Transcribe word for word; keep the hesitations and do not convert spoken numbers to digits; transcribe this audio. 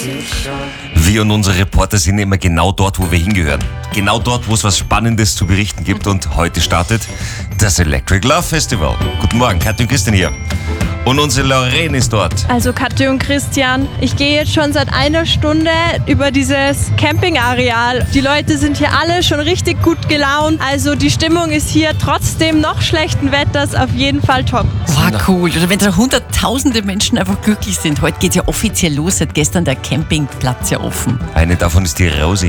Wir und unsere Reporter sind immer genau dort, wo wir hingehören. Genau dort, wo es was Spannendes zu berichten gibt. Und heute startet das Electric Love Festival. Guten Morgen, Katja und Christian hier. Und unsere Lorraine ist dort. Also Katja und Christian, ich gehe jetzt schon seit einer Stunde über dieses Campingareal. Die Leute sind hier alle schon richtig gut gelaunt. Also die Stimmung ist hier trotzdem noch schlechten Wetters auf jeden Fall top. Wow, cool. Oder wenn da hunderttausende Menschen einfach glücklich sind. Heute geht ja offiziell los, seit gestern der Campingplatz ja offen. Eine davon ist die Rosi.